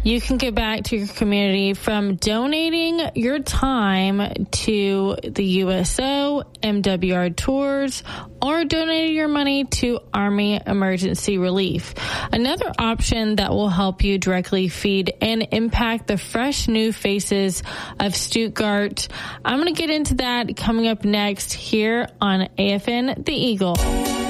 You can give back to your community from donating your time to the USO, MWR Tours, or donating your money to Army Emergency Relief. Another option that will help you directly feed and impact the fresh new faces of Stuttgart. I'm going to get into that coming up next here on AFN The Eagle.